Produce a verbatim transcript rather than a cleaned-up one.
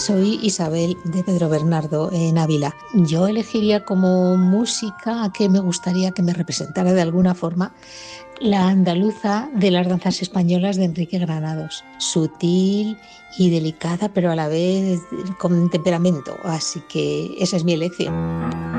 Soy Isabel de Pedro Bernardo en Ávila. Yo elegiría como música que me gustaría que me representara de alguna forma la andaluza de las danzas españolas de Enrique Granados. Sutil y delicada, pero a la vez con temperamento. Así que esa es mi elección.